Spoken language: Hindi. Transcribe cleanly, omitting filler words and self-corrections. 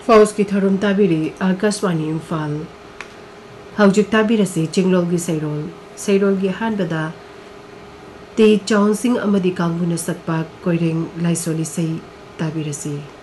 ꯐꯥꯎꯁ की थरुम ताबिरी आकाशवाणी इम्फाल हौजिक ताबिरसी चिंगलोल की सैरोल की हानबदा ते चाउन सिंह अमदी कांगबुना सकपा कोइरेंग लाइसोली सई ताबिरसी